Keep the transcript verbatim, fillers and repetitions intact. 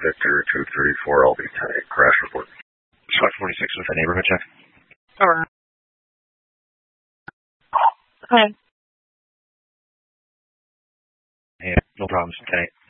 Victor two three four L B ten eight. Crash report. SWAT forty-six with a neighborhood check. Alright. Hi. Yeah, no problems. ten eight.